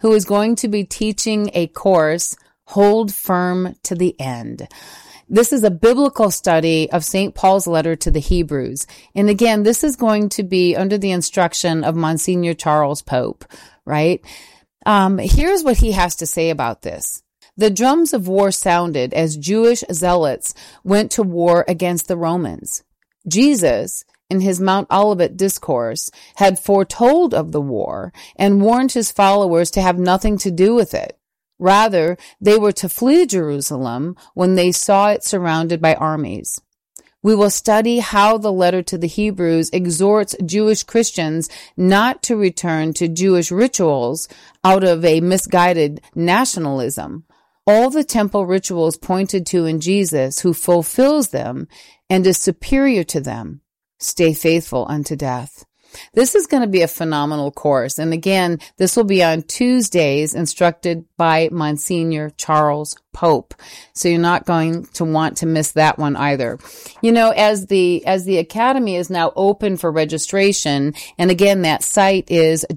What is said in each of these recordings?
who is going to be teaching a course, Hold Firm to the End. This is a biblical study of St. Paul's letter to the Hebrews. And again, this is going to be under the instruction of Monsignor Charles Pope, right? Here's what he has to say about this. The drums of war sounded as Jewish zealots went to war against the Romans. Jesus, in his Mount Olivet discourse, had foretold of the war and warned his followers to have nothing to do with it. Rather, they were to flee Jerusalem when they saw it surrounded by armies. We will study how the letter to the Hebrews exhorts Jewish Christians not to return to Jewish rituals out of a misguided nationalism. All the temple rituals pointed to in Jesus, who fulfills them and is superior to them. Stay faithful unto death. This is going to be a phenomenal course. And again, this will be on Tuesdays, instructed by Monsignor Charles Pope. So you're not going to want to miss that one either. You know, as the Academy is now open for registration, and again, that site is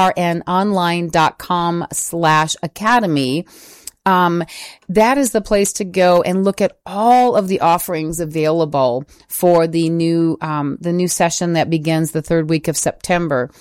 grnonline.com/academy. That is the place to go and look at all of the offerings available for the new session that begins the third week of September.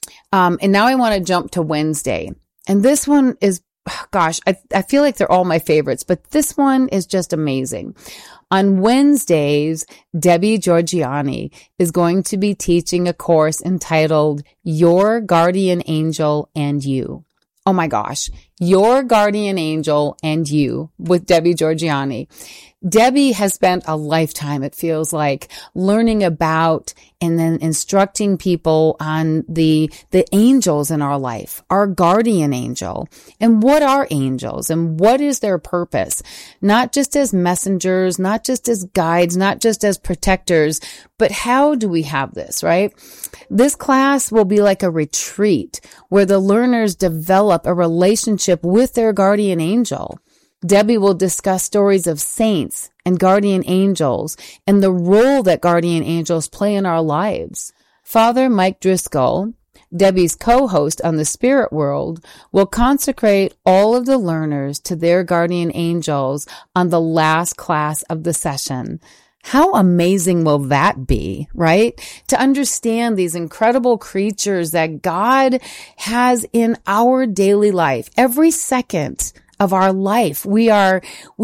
And now I want to jump to Wednesday. And this one is, gosh, I feel like they're all my favorites, but this one is just amazing. On Wednesdays, Debbie Georgiani is going to be teaching a course entitled Your Guardian Angel and You. Oh my gosh, Your Guardian Angel and You with Debbie Georgiani. Debbie has spent a lifetime, it feels like, learning about and then instructing people on the angels in our life, our guardian angel, and what are angels and what is their purpose, not just as messengers, not just as guides, not just as protectors, but how do we have this, right? This class will be like a retreat where the learners develop a relationship with their guardian angel. Debbie will discuss stories of saints and guardian angels and the role that guardian angels play in our lives. Father Mike Driscoll, Debbie's co-host on The Spirit World, will consecrate all of the learners to their guardian angels on the last class of the session. How amazing will that be, right? To understand these incredible creatures that God has in our daily life, every second of our life, we are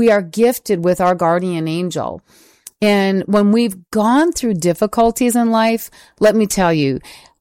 gifted with our guardian angel. And when we've gone through difficulties in life, let me tell you,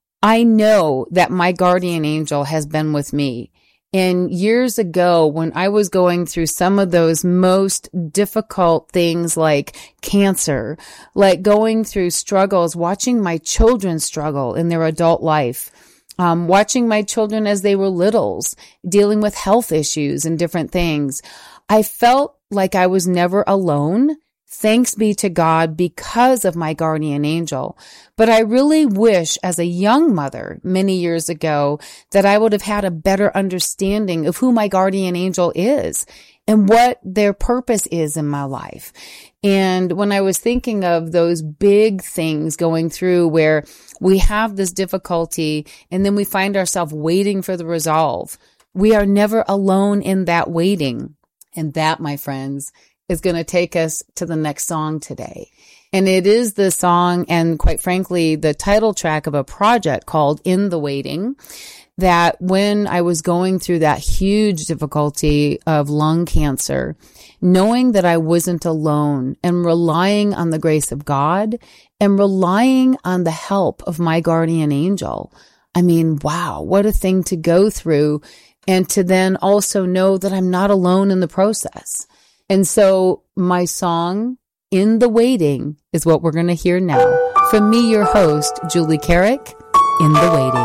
I know that my guardian angel has been with me. And years ago, when I was going through some of those most difficult things like cancer, like going through struggles, watching my children struggle in their adult life, watching my children as they were littles, dealing with health issues and different things, I felt like I was never alone. Thanks be to God because of my guardian angel. But I really wish as a young mother many years ago that I would have had a better understanding of who my guardian angel is and what their purpose is in my life. And when I was thinking of those big things going through where we have this difficulty and then we find ourselves waiting for the resolve, we are never alone in that waiting. And that, my friends, is going to take us to the next song today. And it is the song and, quite frankly, the title track of a project called In the Waiting, that when I was going through that huge difficulty of lung cancer, knowing that I wasn't alone and relying on the grace of God and relying on the help of my guardian angel. I mean, wow, what a thing to go through, and to then also know that I'm not alone in the process. And so my song, In the Waiting, is what we're going to hear now. From me, your host, Julie Carrick, In the Waiting.